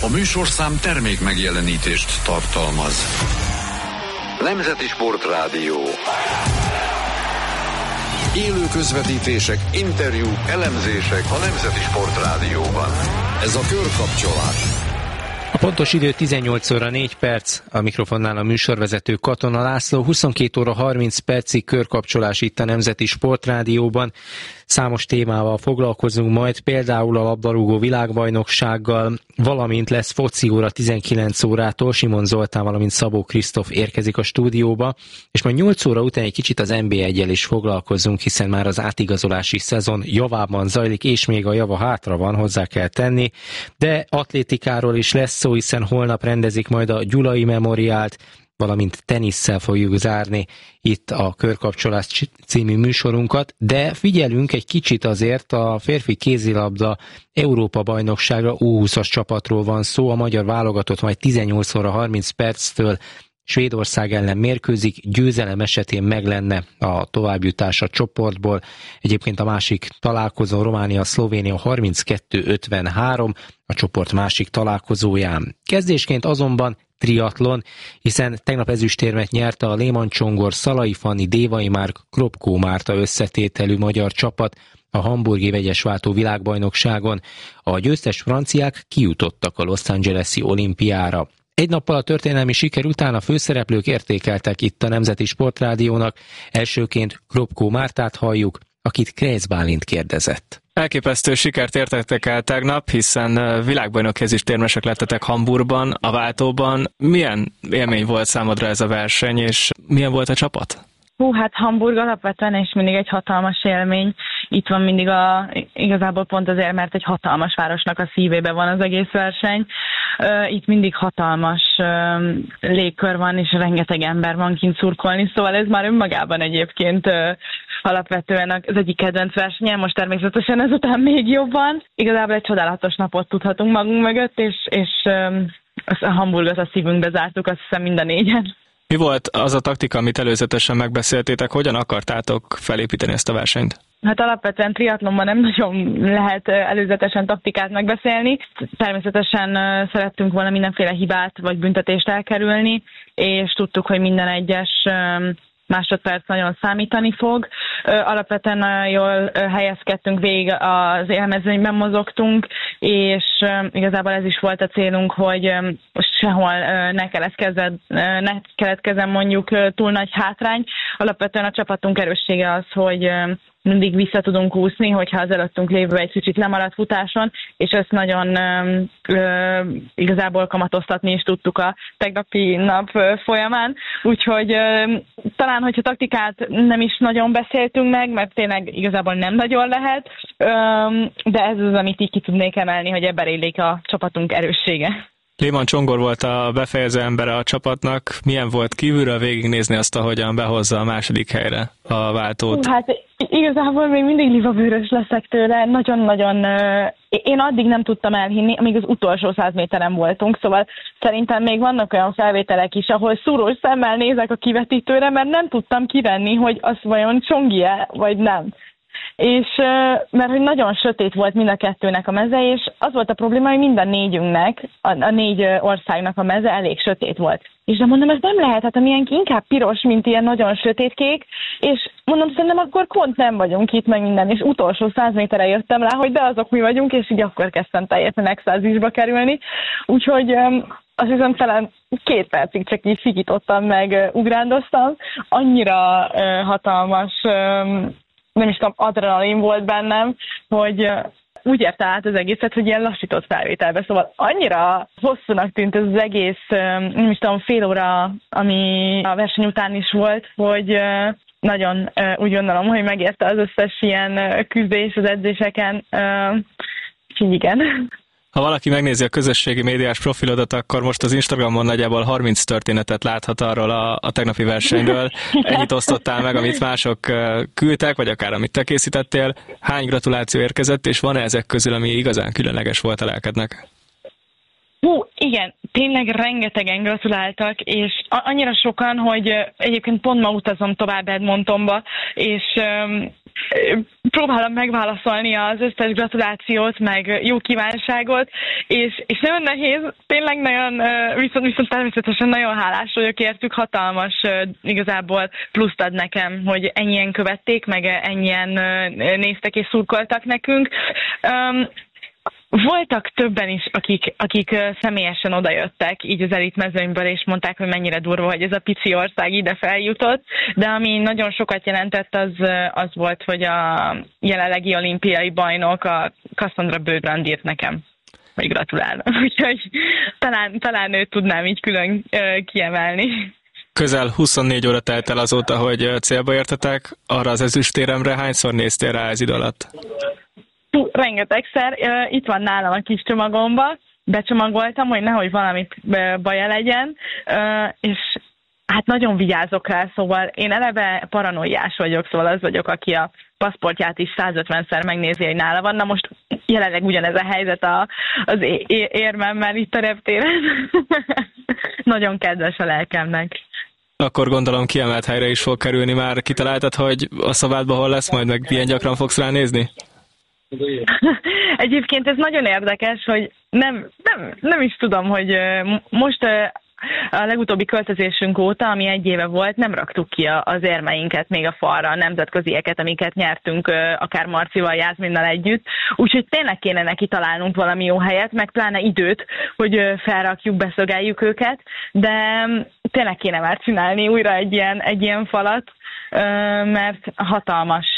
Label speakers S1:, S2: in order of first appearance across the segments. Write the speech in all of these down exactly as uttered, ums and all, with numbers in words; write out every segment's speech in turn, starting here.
S1: A műsorszám termék megjelenítést tartalmaz. Nemzeti Sportrádió. Élő közvetítések, interjúk, elemzések a Nemzeti Sportrádióban. Ez a Körkapcsolás.
S2: A pontos idő tizennyolc óra négy perc, a mikrofonnál a műsorvezető Katona László, huszonkét óra harminc percig körkapcsolás itt a Nemzeti Sportrádióban. Számos témával foglalkozunk majd, például a labdarúgó világbajnoksággal, valamint lesz foci óra tizenkilenc órától, Simon Zoltán, valamint Szabó Krisztof érkezik a stúdióba, és majd nyolc óra után egy kicsit az en bé egyel is foglalkozunk, hiszen már az átigazolási szezon javában zajlik, és még a java hátra van, hozzá kell tenni, de atlétikáról is lesz szó, hiszen holnap rendezik majd a Gyulai Memoriált, valamint tenisszel fogjuk zárni itt a Körkapcsolás című műsorunkat, de figyelünk egy kicsit azért, a férfi kézilabda Európa-bajnokságra, U húszas csapatról van szó, a magyar válogatott majd tizennyolc óra harminc perctől Svédország ellen mérkőzik, győzelem esetén meg lenne a továbbjutás a csoportból. Egyébként a másik találkozó Románia-Szlovénia harminckettő ötvenhárom, a csoport másik találkozóján. Kezdésként azonban triatlon, hiszen tegnap ezüstérmet nyerte a Léman Csongor, Szalai Fanni, Dévai Márk, Kropkó Márta összetételű magyar csapat a hamburgi vegyesváltó világbajnokságon. A győztes franciák kijutottak a Los Angeles-i olimpiára. Egy nappal a történelmi siker után a főszereplők értékeltek itt a Nemzeti Sportrádiónak. Elsőként Kropkó Mártát halljuk, akit Krejc Bálint kérdezett.
S3: Elképesztő sikert értetek el tegnap, hiszen világbajnok ezüstérmesek lettetek Hamburgban, a váltóban. Milyen élmény volt számodra ez a verseny, és milyen volt a csapat?
S4: Hú, hát Hamburg alapvetően és mindig egy hatalmas élmény. Itt van mindig a, igazából pont azért, mert egy hatalmas városnak a szívében van az egész verseny. Itt mindig hatalmas légkör van, és rengeteg ember van kint szurkolni, szóval ez már önmagában egyébként alapvetően az egyik kedvenc versenyem, most természetesen ezután még jobban. Igazából egy csodálatos napot tudhatunk magunk mögött, és, és a Hamburgot a szívünkbe zártuk, azt hiszem mind a négyen.
S3: Mi volt az a taktika, amit előzetesen megbeszéltétek? Hogyan akartátok felépíteni ezt a versenyt?
S4: Hát alapvetően triatlonban nem nagyon lehet előzetesen taktikát megbeszélni. Természetesen szerettünk volna mindenféle hibát vagy büntetést elkerülni, és tudtuk, hogy minden egyes másodperc nagyon számítani fog. Alapvetően jól helyezkedtünk végig, az élmezőnyben mozogtunk, és igazából ez is volt a célunk, hogy sehol ne keletkezzen, ne keletkezzen mondjuk túl nagy hátrány. Alapvetően a csapatunk erőssége az, hogy mindig vissza tudunk úszni, hogyha az előttünk lévő egy kicsit lemaradt futáson, és ezt nagyon ö, ö, igazából kamatoztatni is tudtuk a tegnapi nap folyamán. Úgyhogy ö, talán, hogyha taktikát nem is nagyon beszéltünk meg, mert tényleg igazából nem nagyon lehet, ö, de ez az, amit így ki tudnék emelni, hogy ebben élik a csapatunk erőssége.
S3: Léman Csongor volt a befejező embere a csapatnak. Milyen volt kívülről végignézni azt, ahogyan behozza a második helyre a váltót?
S4: Hát igazából még mindig livabőrös leszek tőle. Nagyon-nagyon... Én addig nem tudtam elhinni, amíg az utolsó száz méteren voltunk, szóval szerintem még vannak olyan felvételek is, ahol szúrós szemmel nézek a kivetítőre, mert nem tudtam kivenni, hogy az vajon Csongi-e, vagy nem. És mert hogy nagyon sötét volt mind a kettőnek a meze, és az volt a probléma, hogy mind a négyünknek, a, a négy országnak a meze elég sötét volt. És de mondom, ez nem lehet, hát amilyen inkább piros, mint ilyen nagyon sötétkék, és mondom, szerintem akkor pont nem vagyunk itt, meg minden, és utolsó száz méterre jöttem rá, hogy de azok mi vagyunk, és így akkor kezdtem teljesen extázisba kerülni. Úgyhogy azt hiszem talán két percig csak így szikítottam, meg ugrándoztam. Annyira hatalmas... nem is tudom, adrenalin volt bennem, hogy úgy érte át az egészet, hogy ilyen lassított felvételbe. Szóval annyira hosszúnak tűnt ez az egész, nem is tudom, fél óra, ami a verseny után is volt, hogy nagyon úgy gondolom, hogy megérte az összes ilyen küzdés az edzéseken. Úgyhogy igen.
S3: Ha valaki megnézi a közösségi médiás profilodat, akkor most az Instagramon nagyjából harminc történetet láthat arról a, a tegnapi versenyről. Ennyit osztottál meg, amit mások küldtek, vagy akár amit te készítettél. Hány gratuláció érkezett, és van-e ezek közül, ami igazán különleges volt a lelkednek?
S4: Hú, igen, tényleg rengetegen gratuláltak, és annyira sokan, hogy egyébként pont ma utazom tovább Edmontonba, és próbálom megválaszolni az összes gratulációt, meg jó kívánságot, és, és nagyon nehéz, tényleg nagyon, viszont, viszont természetesen nagyon hálás vagyok értük, hatalmas igazából pluszt ad nekem, hogy ennyien követték, meg ennyien néztek és szurkoltak nekünk. Voltak többen is, akik, akik személyesen odajöttek így az elitmezőnyből, és mondták, hogy mennyire durva, hogy ez a pici ország ide feljutott, de ami nagyon sokat jelentett, az, az volt, hogy a jelenlegi olimpiai bajnok, a Cassandra Bögrand írt nekem, hogy gratulálnak. Úgyhogy talán, talán őt tudnám így külön kiemelni.
S3: Közel huszonnégy óra telt el azóta, hogy célba értetek, arra az ezüstéremre hányszor néztél rá ez idő alatt?
S4: Rengetegszer. Itt van nálam a kis csomagomba, becsomagoltam, hogy nehogy valami baja legyen, és hát nagyon vigyázok rá, szóval én eleve paranoiás vagyok, szóval az vagyok, aki a paszportját is százötvenszer megnézi, hogy nála van. Na most jelenleg ugyanez a helyzet a, az érmemmel itt a reptéren. Nagyon kedves a lelkemnek.
S3: Akkor gondolom kiemelt helyre is fog kerülni. Már kitaláltad, hogy a szobádban hol lesz majd, meg milyen gyakran fogsz ránézni?
S4: Egyébként ez nagyon érdekes, hogy nem, nem, nem is tudom, hogy most a legutóbbi költözésünk óta, ami egy éve volt, nem raktuk ki az érmeinket még a falra, a nemzetközieket, amiket nyertünk akár Marcival, Jászminnal együtt. Úgyhogy tényleg kéne neki találnunk valami jó helyet, meg pláne időt, hogy felrakjuk, beszögeljük őket, de tényleg kéne már csinálni újra egy ilyen, egy ilyen falat, mert hatalmas...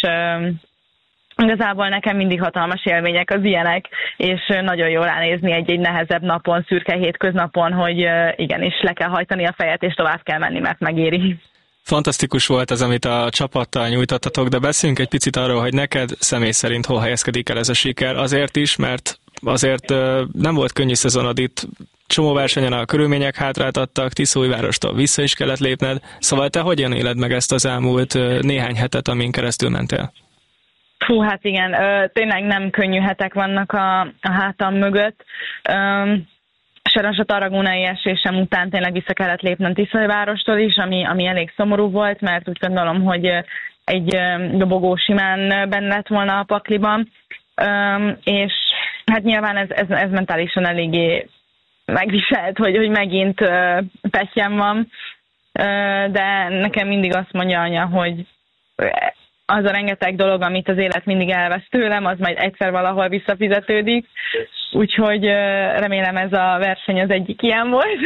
S4: Igazából nekem mindig hatalmas élmények az ilyenek, és nagyon jól ránézni egy-egy nehezebb napon, szürke hétköznapon, hogy igenis le kell hajtani a fejet, és tovább kell menni, mert megéri. Fantasztikus
S3: volt ez, amit a csapattal nyújtottatok, de beszéljünk egy picit arról, hogy neked személy szerint hol helyezkedik el ez a siker. Azért is, mert azért nem volt könnyű szezonod itt, csomó versenyen a körülmények hátráltattak, Tiszaújvárostól vissza is kellett lépned, szóval te hogyan éled meg ezt az elmúlt néhány hetet, amin keresztül mentél?
S4: Hú, hát igen, tényleg nem könnyű hetek vannak a, a hátam mögött. Sajnos a tarragónai esésem után tényleg vissza kellett lépnem Tiszaújvárostól is, ami, ami elég szomorú volt, mert úgy gondolom, hogy egy dobogó simán benne lett volna a pakliban, és hát nyilván ez, ez, ez mentálisan eléggé megviselt, hogy, hogy megint pettyem van, de nekem mindig azt mondja anya, hogy az a rengeteg dolog, amit az élet mindig elvesz tőlem, az majd egyszer valahol visszafizetődik. Úgyhogy remélem ez a verseny az egyik ilyen volt.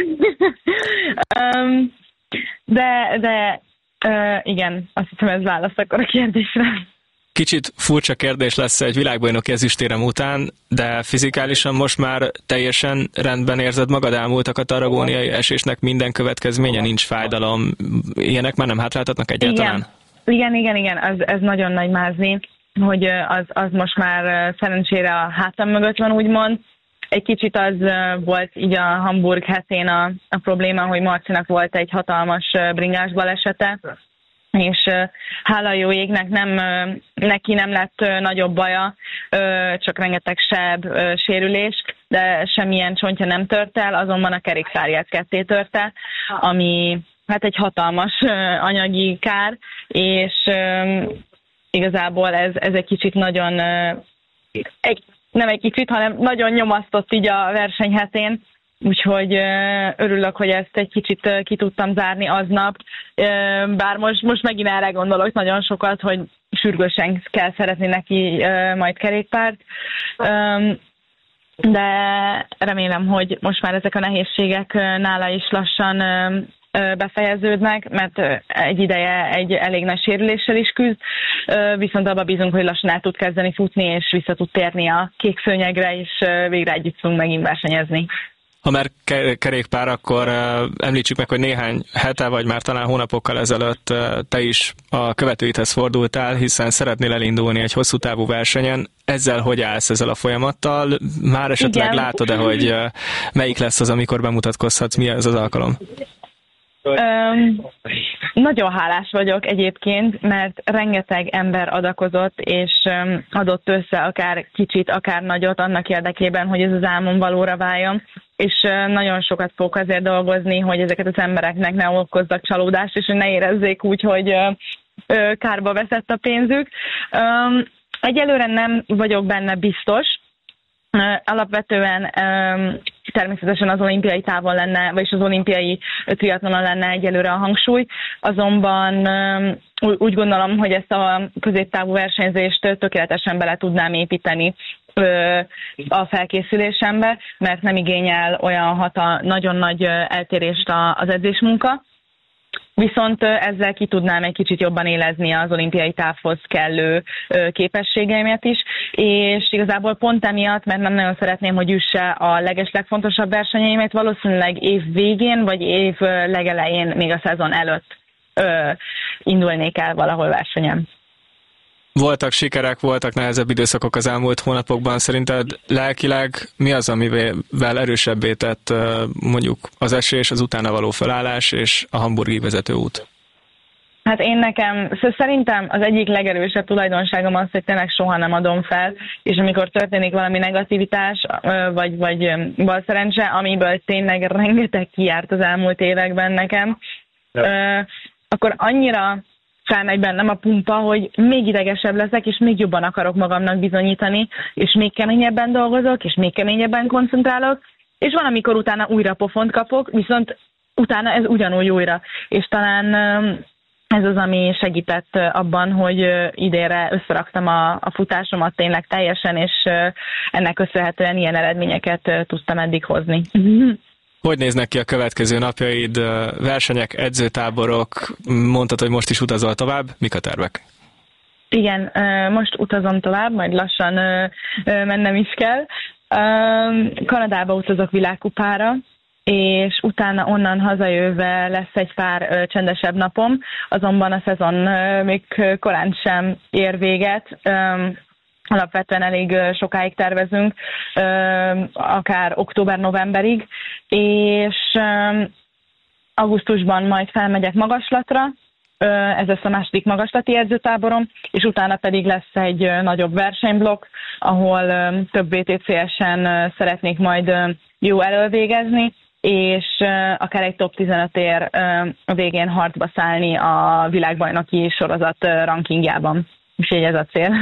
S4: de de igen, azt hiszem ez válasz akkor a kérdésre.
S3: Kicsit furcsa kérdés lesz egy világbajnoki ezüstérem után, de fizikálisan most már teljesen rendben érzed magad, elmúltak a tarragóniai esésnek minden következménye, nincs fájdalom, ilyenek már nem hátráltatnak egyáltalán?
S4: Igen. Igen, igen, igen, ez, ez nagyon nagy mázni, hogy az, az most már szerencsére a hátam mögött van, úgymond. Egy kicsit az volt így a Hamburg hetén a, a probléma, hogy Marcinak volt egy hatalmas bringás balesete, és hála jó égnek nem, neki nem lett nagyobb baja, csak rengeteg seb, sérülés, de semmilyen csontja nem tört el, azonban a kerékpárját ketté tört el, ami... hát egy hatalmas uh, anyagi kár, és um, igazából ez, ez egy kicsit nagyon, uh, egy, nem egy kicsit, hanem nagyon nyomasztott így a versenyhetén, úgyhogy uh, örülök, hogy ezt egy kicsit uh, ki tudtam zárni aznap, uh, bár most, most megint erre gondolok nagyon sokat, hogy sürgősen kell szeretni neki uh, majd kerékpárt, um, de remélem, hogy most már ezek a nehézségek uh, nála is lassan uh, befejeződnek, mert egy ideje egy elég nagy sérüléssel is küzd, viszont abba bízunk, hogy lassan el tud kezdeni futni, és vissza tud térni a kék szőnyegre, és végre együtt tudunk megint versenyezni.
S3: Ha már kerékpár, akkor említsük meg, hogy néhány hete, vagy már talán hónapokkal ezelőtt te is a követőidhez fordultál, hiszen szeretnél elindulni egy hosszú távú versenyen. Ezzel hogy állsz ezzel a folyamattal? Már esetleg igen. Látod-e, hogy melyik lesz az, amikor bemutatkozhatsz, mi ez az alkalom?
S4: Um, nagyon hálás vagyok egyébként, mert rengeteg ember adakozott, és um, adott össze akár kicsit, akár nagyot annak érdekében, hogy ez az álmom valóra váljon, és uh, nagyon sokat fogok azért dolgozni, hogy ezeket az embereknek ne okozzak csalódást, és hogy ne érezzék úgy, hogy, uh, kárba veszett a pénzük. Egyelőre nem vagyok benne biztos. Alapvetően természetesen az olimpiai távon lenne, vagyis az olimpiai triatlonon lenne egyelőre a hangsúly, azonban úgy gondolom, hogy ezt a középtávú versenyzést tökéletesen bele tudnám építeni a felkészülésembe, mert nem igényel olyan hata, nagyon nagy eltérést az edzésmunka. Viszont ezzel ki tudnám egy kicsit jobban élezni az olimpiai távhoz kellő képességeimet is, és igazából pont emiatt, mert nem nagyon szeretném, hogy üsse a legeslegfontosabb versenyeimet, valószínűleg év végén, vagy év legelején, még a szezon előtt ö, indulnék el valahol versenyem.
S3: Voltak sikerek, voltak nehezebb időszakok az elmúlt hónapokban. Szerinted lelkileg mi az, amivel erősebbé tett mondjuk az esés, az utána való felállás és a hamburgi vezetőút?
S4: Hát én nekem, szerintem az egyik legerősebb tulajdonságom az, hogy tényleg soha nem adom fel, és amikor történik valami negativitás, vagy, vagy balszerencse, amiből tényleg rengeteg kijárt az elmúlt években nekem, ja. akkor annyira felmegy bennem a pumpa, hogy még idegesebb leszek, és még jobban akarok magamnak bizonyítani, és még keményebben dolgozok, és még keményebben koncentrálok, és van, amikor utána újra pofont kapok, viszont utána ez ugyanúgy újra. És talán ez az, ami segített abban, hogy idénre összeraktam a, a futásomat tényleg teljesen, és ennek köszönhetően ilyen eredményeket tudtam eddig hozni.
S3: Hogy néznek ki a következő napjaid, versenyek, edzőtáborok, mondtad, hogy most is utazol tovább, mik a tervek?
S4: Igen, most utazom tovább, majd lassan mennem is kell. Kanadába utazok világkupára, és utána onnan hazajöve lesz egy pár csendesebb napom, azonban a szezon még korán sem ér véget. Alapvetően elég sokáig tervezünk, akár október-novemberig, és augusztusban majd felmegyek magaslatra, ez lesz a második magaslati edzőtáborom, és utána pedig lesz egy nagyobb versenyblokk, ahol több vé té cé esen szeretnék majd jó elölvégezni, és akár egy top tizenötért a végén harcba szállni a világbajnoki sorozat rankingjában. Úgyhogy ez a cél.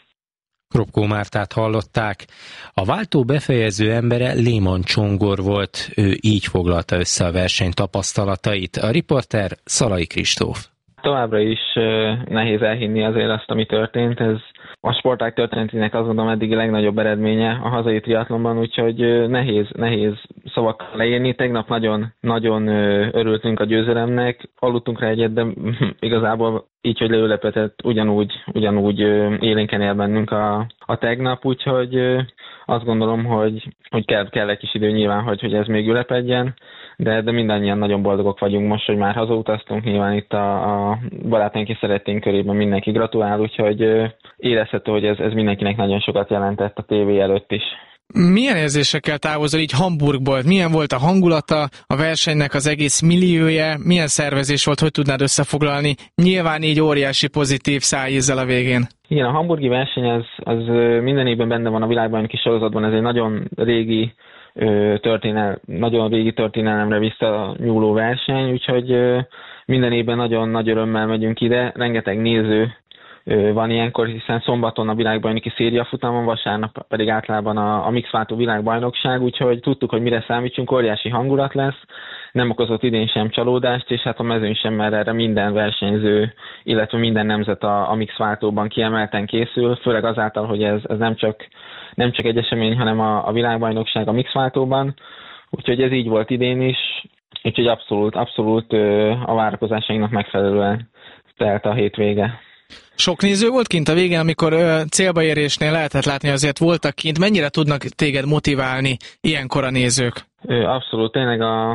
S2: Kropkó Mártát hallották. A váltó befejező embere Léman Csongor volt, ő így foglalta össze a verseny tapasztalatait. A riporter Szalai Kristóf.
S5: Továbbra is nehéz elhinni azért azt, ami történt. Ez a sportág történetének azt gondolom eddigi legnagyobb eredménye a hazai triatlonban, úgyhogy nehéz, nehéz szavakkal leírni. Tegnap nagyon, nagyon örültünk a győzelemnek, aludtunk rá egyet, de igazából így, hogy leülepetett, ugyanúgy, ugyanúgy élénken él bennünk a, a tegnap, úgyhogy azt gondolom, hogy, hogy kell, kell egy kis idő nyilván, hogy, hogy ez még ülepedjen, de, de mindannyian nagyon boldogok vagyunk most, hogy már hazautaztunk, nyilván itt a, a barátaink és szeretténk körében mindenki gratulál, úgyhogy érezhető, hogy ez, ez mindenkinek nagyon sokat jelentett a tévé előtt is.
S6: Milyen érzésekkel távozol így Hamburgból? Milyen volt a hangulata, a versenynek az egész milliója? Milyen szervezés volt, hogy tudnád összefoglalni? Nyilván így óriási pozitív szájízzel a végén.
S5: Igen, a hamburgi verseny az, az minden évben benne van a világbajnoki sorozatban, ez egy nagyon régi történelem, nagyon régi történelemre visszanyúló verseny, úgyhogy minden évben nagyon nagy örömmel megyünk ide, rengeteg néző van ilyenkor, hiszen szombaton a világbajnoki széria futamon, vasárnap pedig általában a, a mixváltó világbajnokság, úgyhogy tudtuk, hogy mire számítsunk, óriási hangulat lesz, nem okozott idén sem csalódást, és hát a mezőn sem, mert erre minden versenyző, illetve minden nemzet a, a mixváltóban kiemelten készül, főleg azáltal, hogy ez, ez nem, csak, nem csak egy esemény, hanem a, a világbajnokság a mixváltóban, úgyhogy ez így volt idén is, úgyhogy abszolút, abszolút a várakozásainknak megfelelően telt a hétvége.
S6: Sok néző volt kint a végén, amikor ö, célba érésnél lehetett látni, azért voltak kint. Mennyire tudnak téged motiválni ilyenkor a nézők?
S5: Abszolút, tényleg a,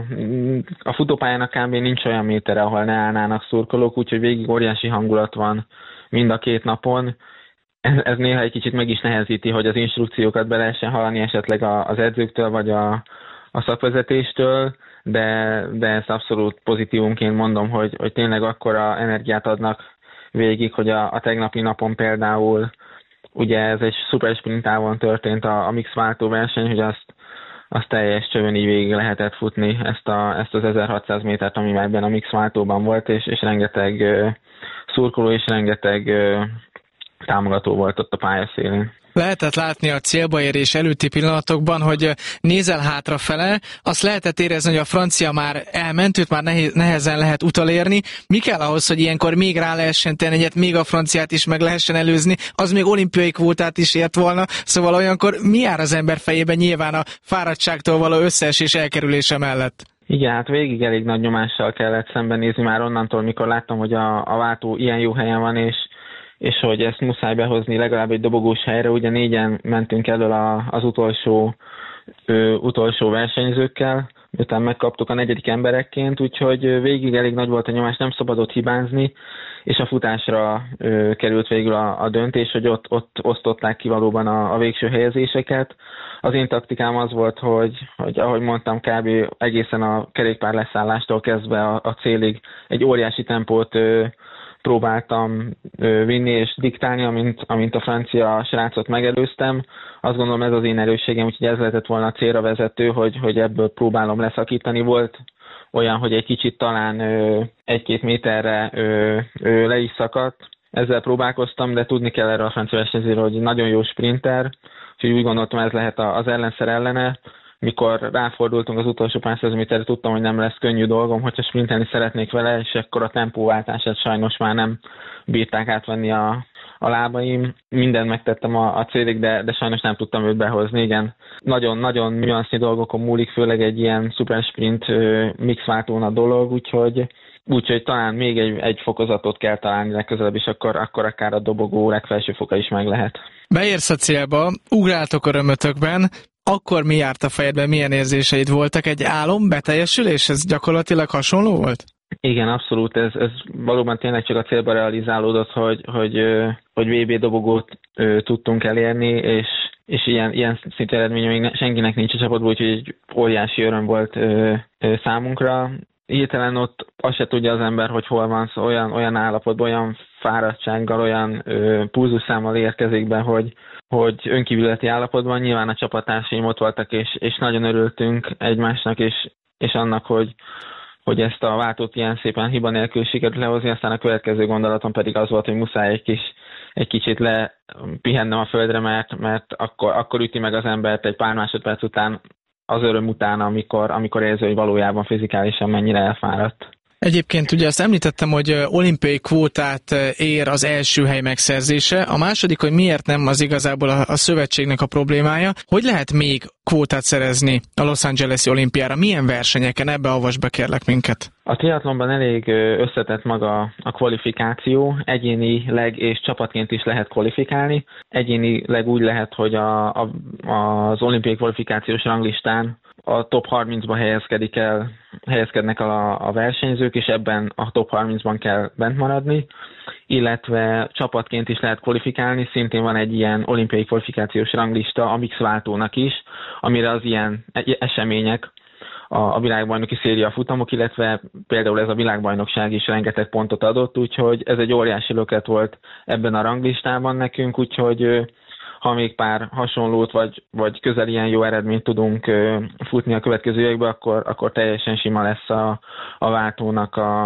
S5: a futópályának kb. Nincs olyan métere, ahol ne állnának szurkolók, úgyhogy végig óriási hangulat van mind a két napon. Ez, ez néha egy kicsit meg is nehezíti, hogy az instrukciókat be lehessen hallani esetleg az edzőktől vagy a, a szakvezetéstől, de, de ezt abszolút pozitívunként mondom, hogy, hogy tényleg akkora energiát adnak végig, hogy a, a tegnapi napon például, ugye ez egy szuper sprint távon történt a, a mix váltó verseny, hogy azt, azt teljes csövön így végig lehetett futni ezt, a, ezt az ezerhatszáz métert, ami már ebben a mix váltóban volt, és, és rengeteg uh, szurkoló és rengeteg támogató volt ott a pályaszélén.
S6: Lehetett látni a célba érés előtti pillanatokban, hogy nézel hátrafele, azt lehetett érezni, hogy a francia már elment, őt már nehezen lehet utolérni. Mi kell ahhoz, hogy ilyenkor még rá lehessen tenni egyet, még a franciát is meg lehessen előzni, az még olimpiai kvótát is ért volna, szóval olyankor mi jár az ember fejében nyilván a fáradtságtól való összeesés elkerülése mellett?
S5: Igen, hát végig elég nagy nyomással kellett szembenézni már onnantól, mikor láttam, hogy a, a váltó ilyen jó helyen van, és és hogy ezt muszáj behozni legalább egy dobogós helyre. Ugye négyen mentünk elől a, az utolsó, ö, utolsó versenyzőkkel, miután megkaptuk a negyedik emberekként, úgyhogy végig elég nagy volt a nyomás, nem szabadott hibázni, és a futásra ö, került végül a, a döntés, hogy ott, ott osztották ki valóban a, a végső helyezéseket. Az én taktikám az volt, hogy, hogy ahogy mondtam, kb. Egészen a kerékpár leszállástól kezdve a, a célig egy óriási tempót ö, próbáltam ö, vinni és diktálni, amint, amint a francia srácot megelőztem. Azt gondolom, ez az én erősségem, úgyhogy ez lehetett volna a célra vezető, hogy, hogy ebből próbálom leszakítani. Volt olyan, hogy egy kicsit talán ö, egy-két méterre ö, ö, le is szakadt. Ezzel próbálkoztam, de tudni kell erre a francia versenyzőről, hogy nagyon jó sprinter, úgyhogy úgy gondoltam, ez lehet az ellenszer ellene. Mikor ráfordultunk az utolsó pár száz méterre, tudtam, hogy nem lesz könnyű dolgom, hogyha sprintelni szeretnék vele, és akkor a tempóváltását sajnos már nem bírták átvenni a, a lábaim. Mindent megtettem a, a célig, de, de sajnos nem tudtam őt behozni. Igen, nagyon-nagyon nüansznyi dolgokon múlik, főleg egy ilyen szupersprint mixváltón a dolog, úgyhogy Úgyhogy talán még egy, egy fokozatot kell találni legközelebb, és akkor, akkor akár a dobogó legfelső foka is meg lehet.
S6: Beérsz a célba, ugráltok örömötökben, akkor mi járt a fejedben, milyen érzéseid voltak? Egy álom, beteljesülés? Ez gyakorlatilag hasonló volt?
S5: Igen, abszolút. Ez, ez valóban tényleg csak a célba realizálódott, hogy, hogy, hogy vé bé dobogót tudtunk elérni, és, és ilyen, ilyen szintű eredmény még senkinek nincs a csapatból, úgyhogy egy óriási öröm volt számunkra. Hirtelen ott azt se tudja az ember, hogy hol van, szóval olyan, olyan állapotban, olyan fáradtsággal, olyan ö, pulzusszámmal érkezik be, hogy, hogy önkívületi állapotban. Nyilván a csapattársaim ott voltak, és, és nagyon örültünk egymásnak, és, és annak, hogy, hogy ezt a váltót ilyen szépen hiba nélkül sikerült lehozni. Aztán a következő gondolatom pedig az volt, hogy muszáj egy, kis, egy kicsit lepihennem a földre, mert, mert akkor, akkor üti meg az embert egy pár másodperc után, az öröm után, amikor, amikor érzi, hogy valójában fizikálisan mennyire elfáradt.
S6: Egyébként ugye azt említettem, hogy olimpiai kvótát ér az első hely megszerzése. A második, hogy miért nem az igazából a, a szövetségnek a problémája. Hogy lehet még kvótát szerezni a Los Angeles-i olimpiára? Milyen versenyeken? Ebbe avasd be kérlek minket.
S5: A triatlonban elég összetett maga a kvalifikáció. Egyénileg és csapatként is lehet kvalifikálni. Egyénileg úgy lehet, hogy a, a, az olimpiai kvalifikációs ranglistán a top harmincba helyezkedik el, helyezkednek a, a versenyzők, és ebben a top harmincban kell bent maradni, illetve csapatként is lehet kvalifikálni, szintén van egy ilyen olimpiai kvalifikációs ranglista a mix váltónak is, amire az ilyen események, a, a világbajnoki széria futamok, illetve például ez a világbajnokság is rengeteg pontot adott, úgyhogy ez egy óriási löket volt ebben a ranglistában nekünk, úgyhogy ha még pár hasonlót, vagy, vagy közel ilyen jó eredményt tudunk uh, futni a következő években, akkor, akkor teljesen sima lesz a, a váltónak a,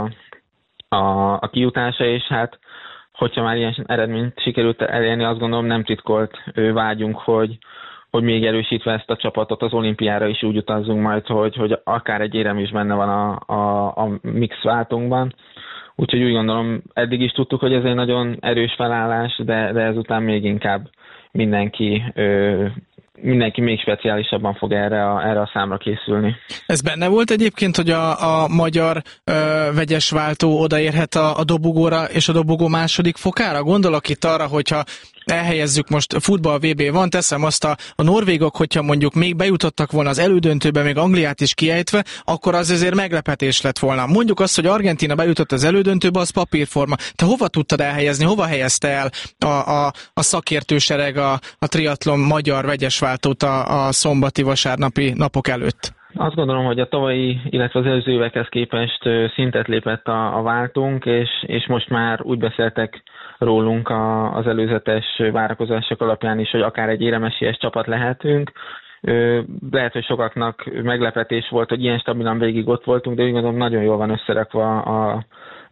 S5: a, a kijutása, és hát hogyha már ilyen eredményt sikerült elérni, azt gondolom nem titkolt uh, vágyunk, hogy, hogy még erősítve ezt a csapatot az olimpiára is úgy utazzunk majd, hogy, hogy akár egy érem is benne van a, a, a mix váltónkban. Úgyhogy úgy gondolom, eddig is tudtuk, hogy ez egy nagyon erős felállás, de, de ezután még inkább mindenki, ö, mindenki még speciálisabban fog erre a, erre a számra készülni.
S6: Ez benne volt egyébként, hogy a, a magyar ö, vegyes váltó odaérhet a, a dobogóra és a dobogó második fokára? Gondolok itt arra, hogyha elhelyezzük most futball vé bé van, teszem azt a, a norvégok, hogyha mondjuk még bejutottak volna az elődöntőbe, még Angliát is kiejtve, akkor az azért meglepetés lett volna. Mondjuk azt, hogy Argentína bejutott az elődöntőbe, az papírforma. Te hova tudtad elhelyezni, hova helyezte el a, a, a szakértősereg a, a triatlon magyar vegyes váltót a, a szombati vasárnapi napok előtt?
S5: Azt gondolom, hogy a tavalyi, illetve az előző évekhez képest szintet lépett a, a váltónk, és, és most már úgy beszéltek rólunk a, az előzetes várakozások alapján is, hogy akár egy éremesélyes csapat lehetünk. Lehet, hogy sokaknak meglepetés volt, hogy ilyen stabilan végig ott voltunk, de úgy gondolom nagyon jól van összerakva a,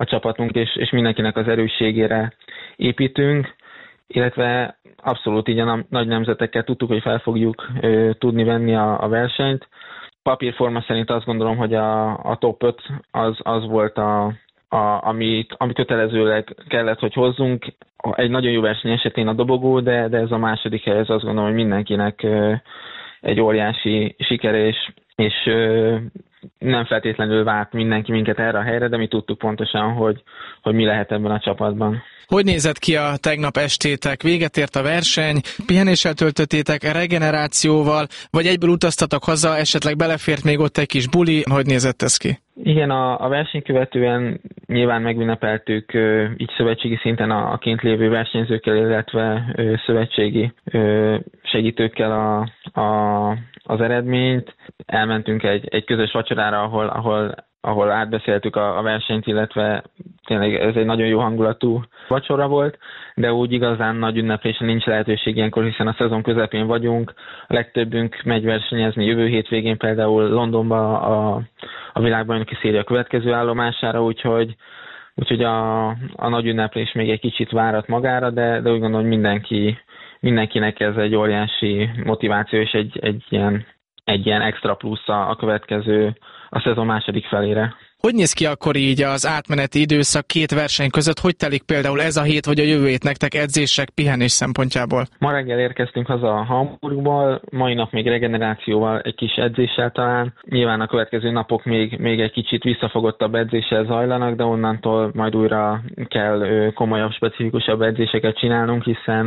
S5: a csapatunk, és, és mindenkinek az erősségére építünk, illetve abszolút így a nagy nemzetekkel tudtuk, hogy fel fogjuk ö, tudni venni a, a versenyt. Papírforma szerint azt gondolom, hogy a, a top öt az, az volt a, a, amit, ami kötelezőleg kellett, hogy hozzunk. Egy nagyon jó verseny esetén a dobogó, de, de ez a második hely, ez azt gondolom, hogy mindenkinek ö, egy óriási siker, és, és ö, nem feltétlenül várt mindenki minket erre a helyre, de mi tudtuk pontosan, hogy, hogy mi lehet ebben a csapatban.
S6: Hogy nézett ki a tegnap estétek? Véget ért a verseny, pihenéssel töltöttétek, regenerációval, vagy egyből utaztatok haza, esetleg belefért még ott egy kis buli? Hogy nézett ez ki?
S5: Igen, a, a verseny követően nyilván megünnepeltük ö, így szövetségi szinten a, a kint lévő versenyzőkkel, illetve ö, szövetségi ö, segítőkkel a, a, az eredményt. Elmentünk egy, egy közös vacsorára, ahol, ahol, ahol átbeszéltük a, a versenyt, illetve tényleg ez egy nagyon jó hangulatú vacsora volt, de úgy igazán nagy ünneplésre nincs lehetőség ilyenkor, hiszen a szezon közepén vagyunk. A legtöbbünk megy versenyezni jövő hétvégén például Londonba a, a világbajnoki széria következő állomására, úgyhogy, úgyhogy a, a nagy ünneplés még egy kicsit várat magára, de, de úgy gondolom, hogy mindenki, mindenkinek ez egy óriási motiváció és egy, egy, ilyen, egy ilyen extra plusz a, a következő, a szezon második felére.
S6: Hogy néz ki akkor így az átmeneti időszak két verseny között? Hogy telik például ez a hét vagy a jövő hét nektek edzések, pihenés szempontjából?
S5: Ma reggel érkeztünk haza a Hamburgból, mai nap még regenerációval, egy kis edzéssel talán. Nyilván a következő napok még, még egy kicsit visszafogottabb edzéssel zajlanak, de onnantól majd újra kell komolyabb, specifikusabb edzéseket csinálnunk, hiszen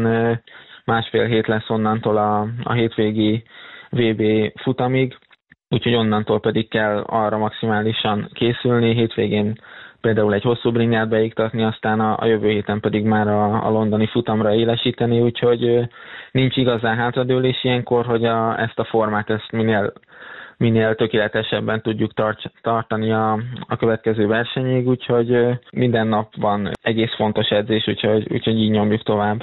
S5: másfél hét lesz onnantól a, a hétvégi vé bé futamig. Úgyhogy onnantól pedig kell arra maximálisan készülni, hétvégén például egy hosszú bringát beiktatni, aztán a, a jövő héten pedig már a, a londoni futamra élesíteni, úgyhogy nincs igazán hátradőlés ilyenkor, hogy a, ezt a formát ezt minél, minél tökéletesebben tudjuk tart, tartani a, a következő versenyig, úgyhogy minden nap van egész fontos edzés, úgyhogy, úgyhogy így nyomjuk tovább.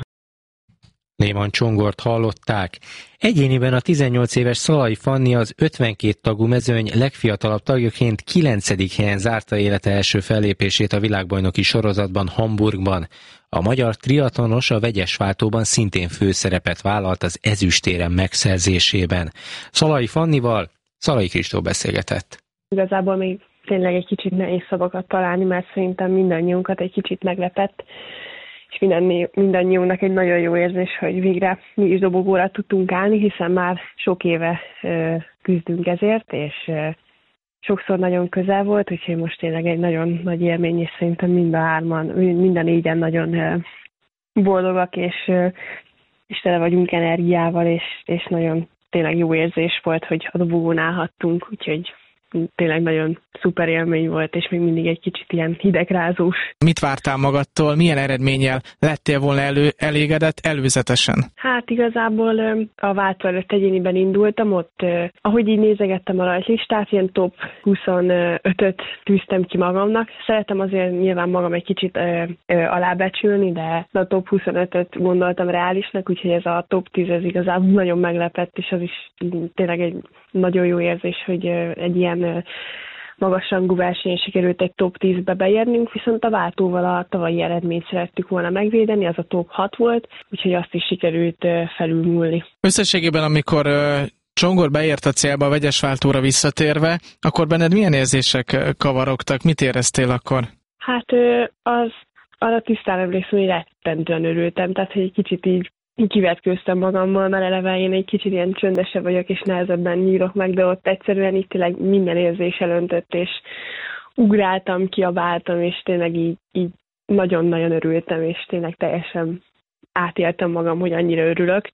S2: Néman Csongort hallották. Egyéniben a tizennyolc éves Szalai Fanni az ötvenkét tagú mezőny legfiatalabb tagjaként kilencedik helyen zárta élete első fellépését a világbajnoki sorozatban Hamburgban. A magyar triatlonos a vegyes váltóban szintén főszerepet vállalt az ezüstérem megszerzésében. Szalai Fannival Szalai Kristóf beszélgetett.
S7: Igazából még tényleg egy kicsit nehéz szavakat találni, mert szerintem mindannyiunkat egy kicsit meglepett, és minden, mindannyiunknak egy nagyon jó érzés, hogy végre mi is dobogóra tudtunk állni, hiszen már sok éve ö, küzdünk ezért, és ö, sokszor nagyon közel volt, úgyhogy most tényleg egy nagyon nagy élmény, és szerintem mind a hárman, mind a négyen nagyon ö, boldogak, és, ö, és tele vagyunk energiával, és, és nagyon tényleg jó érzés volt, hogy a dobogón állhattunk, úgyhogy tényleg nagyon szuper élmény volt, és még mindig egy kicsit ilyen hidegrázós.
S6: Mit vártál magadtól, milyen eredménnyel lettél volna elő, elégedett előzetesen?
S7: Hát igazából a váltó előtt egyéniben indultam, ott ahogy így nézegettem a rajtlistát, ilyen top huszonötöt tűztem ki magamnak. Szeretem azért nyilván magam egy kicsit ö, ö, alábecsülni, de a top huszonötöt gondoltam reálisnak, úgyhogy ez a top tíz ez igazából nagyon meglepett, és az is tényleg egy nagyon jó érzés, hogy egy ilyen magasrangú versenyen sikerült egy top tízbe beérnünk, viszont a váltóval a tavalyi eredményt szerettük volna megvédeni, az a top hat volt, úgyhogy azt is sikerült felülmúlni. Összességében, amikor Csongor beért a célba a vegyes váltóra visszatérve, akkor benned milyen érzések kavarogtak? Mit éreztél akkor? Hát az arra tisztán emlékszem, hogy rettentően örültem, tehát hogy egy kicsit így kivetkőztem magammal, mert eleve én egy kicsit ilyen csöndesebb vagyok, és nehezebben nyírok meg, de ott egyszerűen itt tényleg minden érzés elöntött, és ugráltam, kiabáltam, és tényleg így, így nagyon-nagyon örültem, és tényleg teljesen átéltem magam, hogy annyira örülök.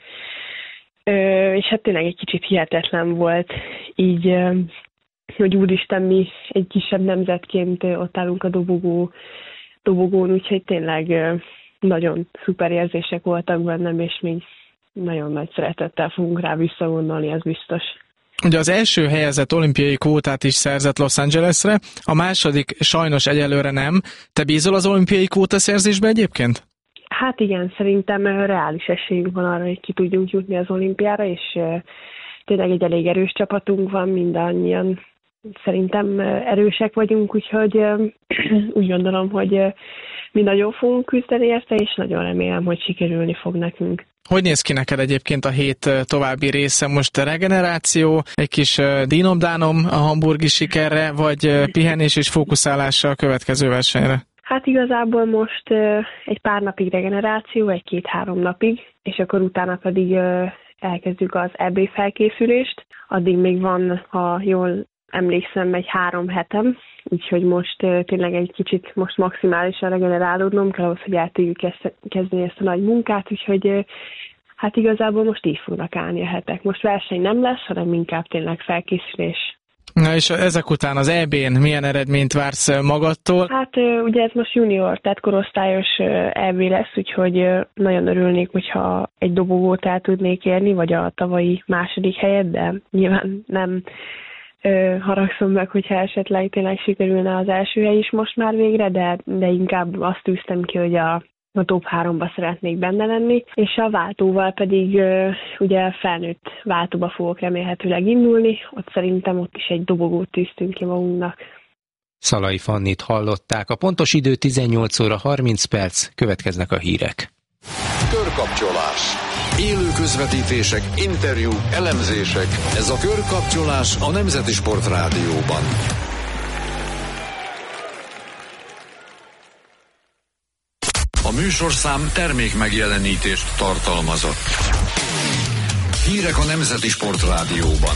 S7: Ö, és hát tényleg egy kicsit hihetetlen volt így, hogy úristen, mi egy kisebb nemzetként ott állunk a dobogó, dobogón, úgyhogy tényleg nagyon szuper érzések voltak bennem, és még nagyon nagy szeretettel fogunk rá visszagondolni, ez biztos. Ugye az első helyezett olimpiai kvótát is szerzett Los Angelesre, a második sajnos egyelőre nem. Te bízol az olimpiai kvóta szerzésbe egyébként? Hát igen, szerintem reális esélyünk van arra, hogy ki tudjunk jutni az olimpiára, és tényleg egy elég erős csapatunk van, mindannyian szerintem erősek vagyunk, úgyhogy úgy gondolom, hogy mi nagyon fogunk küzdeni érte, és nagyon remélem, hogy sikerülni fog nekünk.
S6: Hogy néz ki neked egyébként a hét további része? Most a regeneráció, egy kis dínom-dánom a hamburgi sikerre, vagy pihenés és fókuszálása a következő versenyre?
S7: Hát igazából most egy pár napig regeneráció, egy-két-három napig, és akkor utána pedig elkezdjük az é bé felkészülést. Addig még van, ha jól emlékszem, egy három hetem, úgyhogy most tényleg egy kicsit most maximálisan regenerálódnom kell ahhoz, hogy el tudjuk kezdeni ezt a nagy munkát, úgyhogy hát igazából most így fognak állni a hetek. Most verseny nem lesz, hanem inkább tényleg felkészülés.
S6: Na és ezek után az é bén milyen eredményt vársz magadtól?
S7: Hát ugye ez most junior, tehát korosztályos é bé lesz, úgyhogy nagyon örülnék, hogyha egy dobogót el tudnék érni, vagy a tavalyi második helyet, de nyilván nem haragszom meg, hogyha esetleg tényleg sikerülne az első hely is most már végre, de, de inkább azt tűztem ki, hogy a a top háromba szeretnék benne lenni, és a váltóval pedig uh, ugye felnőtt váltóba fogok remélhetőleg indulni, ott szerintem ott is egy dobogót tűztünk ki magunknak.
S2: Szalai Fannit hallották, a pontos idő tizennyolc óra harminc perc, következnek a hírek.
S1: Körkapcsolás. Élő közvetítések, interjúk, elemzések. Ez a Körkapcsolás a Nemzeti Sport Rádióban. A műsorszám termék megjelenítést tartalmazott. Hírek a Nemzeti Sport Rádióban.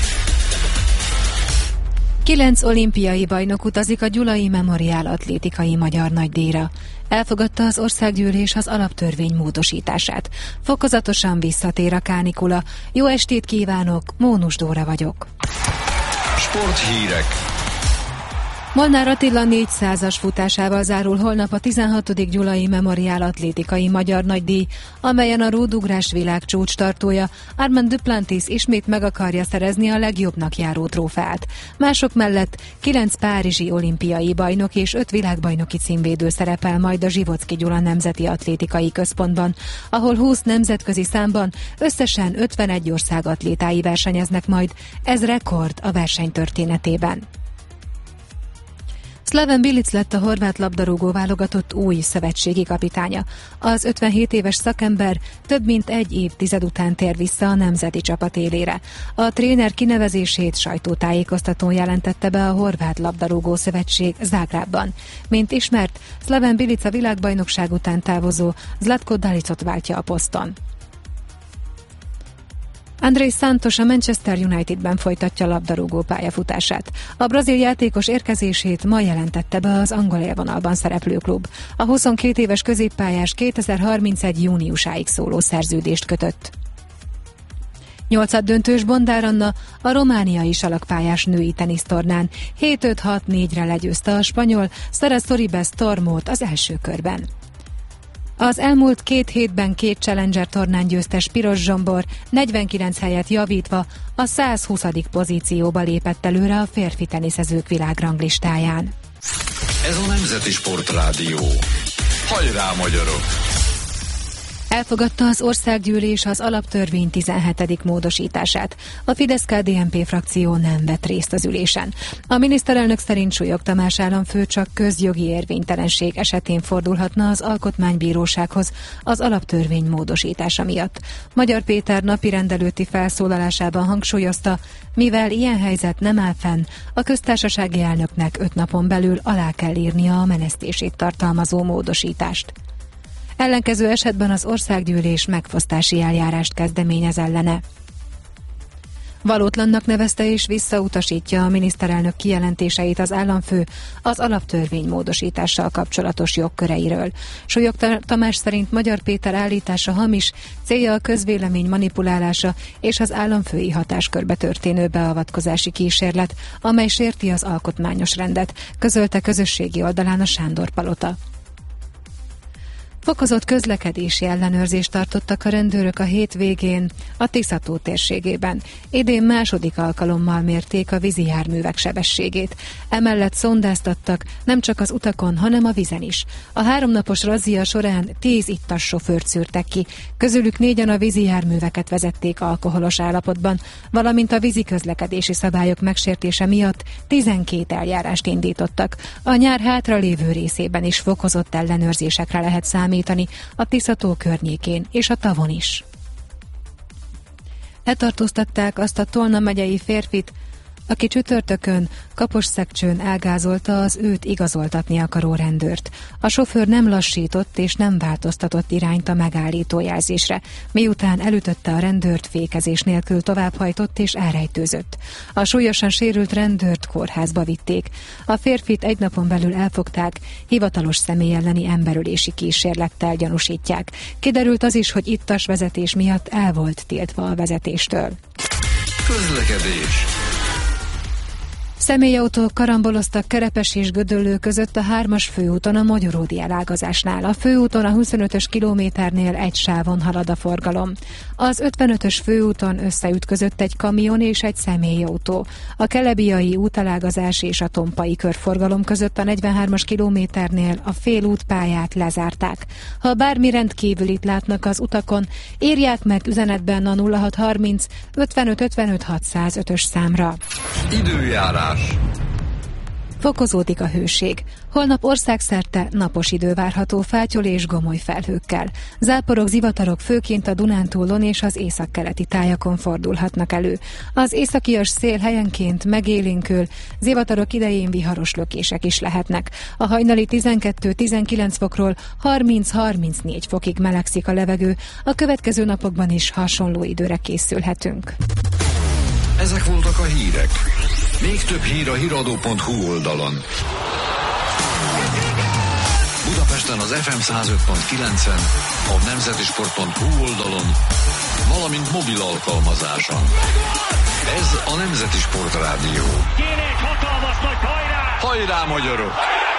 S8: Kilenc olimpiai bajnok utazik a Gyulai Memoriál atlétikai magyar nagydíjra. Elfogadta az országgyűlés az alaptörvény módosítását. Fokozatosan visszatér a kánikula. Jó estét kívánok, Mónus Dóra vagyok.
S1: Sporthírek.
S8: Molnár Attila négyszázas futásával zárul holnap a tizenhatodik Gyulai Memoriál atlétikai magyar nagydíj, amelyen a ródugrás világcsúcs tartója Armand Duplantis ismét meg akarja szerezni a legjobbnak járó trófeát. Mások mellett kilenc párizsi olimpiai bajnok és öt világbajnoki címvédő szerepel majd a Zsivocki Gyula Nemzeti Atlétikai Központban, ahol húsz nemzetközi számban összesen ötvenegy ország atlétái versenyeznek majd. Ez rekord a verseny történetében. Slaven Bilic lett a horvát labdarúgó válogatott új szövetségi kapitánya. Az ötvenhét éves szakember több mint egy évtized után tér vissza a nemzeti csapat élére. A tréner kinevezését sajtótájékoztatón jelentette be a Horvát Labdarúgó Szövetség Zágrábban. Mint ismert, Slaven Bilic a világbajnokság után távozó Zlatko Dalicot váltja a poszton. Andrés Santos a Manchester Unitedben folytatja labdarúgó pályafutását. A brazil játékos érkezését ma jelentette be az angol élvonalban szereplő klub. A huszonkét éves középpályás kétezer-harmincegy júniusáig szóló szerződést kötött. Nyolcaddöntős Bondár Anna a romániai salakpályás női tenisztornán hét öt hat négyre legyőzte a spanyol Sara Sorribes Tormót az első körben. Az elmúlt két hétben két Challenger tornán győztes Piros Zsombor negyvenkilenc helyet javítva a százhuszadik pozícióba lépett előre a férfi teniszezők világranglistáján.
S1: Ez a Nemzeti Sport Rádió. Hajrá, magyarok!
S8: Elfogadta az országgyűlés az alaptörvény tizenhetedik módosítását. A Fidesz-ká dé en pé frakció nem vett részt az ülésen. A miniszterelnök szerint Súlyog Tamás államfő csak közjogi érvénytelenség esetén fordulhatna az Alkotmánybírósághoz az alaptörvény módosítása miatt. Magyar Péter napirend előtti felszólalásában hangsúlyozta, mivel ilyen helyzet nem áll fenn, a köztársasági elnöknek öt napon belül alá kell írnia a menesztését tartalmazó módosítást. Ellenkező esetben az országgyűlés megfosztási eljárást kezdeményez ellene. Valótlannak nevezte és visszautasítja a miniszterelnök kijelentéseit az államfő az alaptörvény módosítással kapcsolatos jogköreiről. Súlyog Tamás szerint Magyar Péter állítása hamis, célja a közvélemény manipulálása és az államfői hatáskörbe történő beavatkozási kísérlet, amely sérti az alkotmányos rendet, közölte közösségi oldalán a Sándor Palota. Fokozott közlekedési ellenőrzést tartottak a rendőrök a hétvégén a Tisza-tó térségében. Idén második alkalommal mérték a vízi járművek sebességét. Emellett szondáztattak nem csak az utakon, hanem a vízen is. A háromnapos razzia során tíz ittas sofőrt szűrtek ki, közülük négyen a vízi járműveket vezették alkoholos állapotban, valamint a vízi közlekedési szabályok megsértése miatt tizenkét eljárást indítottak. A nyár hátra lévő részében is fokozott ellenőrzésekre lehet számítani a Tisza-tó környékén és a tavon is. Letartóztatták azt a Tolna megyei férfit, aki csütörtökön Kaposszegcsőn elgázolta az őt igazoltatni akaró rendőrt. A sofőr nem lassított és nem változtatott irányt a megállító jelzésre, miután elütötte a rendőrt, fékezés nélkül továbbhajtott és elrejtőzött. A súlyosan sérült rendőrt kórházba vitték. A férfit egy napon belül elfogták, hivatalos személy elleni emberölési kísérlettel gyanúsítják. Kiderült az is, hogy ittas vezetés miatt el volt tiltva a vezetéstől.
S1: Közlekedés.
S8: Személyautók karamboloztak Kerepes és Gödöllő között a hármas főúton a Magyaródi elágazásnál. A főúton a huszonötös kilométernél egy sávon halad a forgalom. Az ötvenötös főúton összeütközött egy kamion és egy személyautó. A Kelebiai útelágazás és a Tompai körforgalom között a negyvenhármas kilométernél a félútpályát lezárták. Ha bármi rendkívülit látnak az utakon, írják meg üzenetben a nulla hat harminc ötvenöt ötvenöt hatszázötös számra.
S1: Időjárás.
S8: Fokozódik a hőség. Holnap országszerte napos idő várható fátyol és gomoly felhőkkel. Záporok, zivatarok főként a Dunántúlon és az északkeleti tájakon fordulhatnak elő. Az északias szél helyenként megélénkül, zivatarok idején viharos lökések is lehetnek. A hajnali tizenkettő-tizenkilenc fokról harminc-harmincnégy fokig melegszik a levegő. A következő napokban is hasonló időre készülhetünk.
S1: Ezek voltak a hírek. Még több hír a híradó pont hu oldalon. Budapesten az ef em száz öt pont kilencen, a nemzetisport pont hu oldalon, valamint mobil alkalmazáson. Ez a Nemzeti Sport Rádió.
S9: Kéne egy hatalmas nagy hajrá!
S1: Hajrá, magyarok!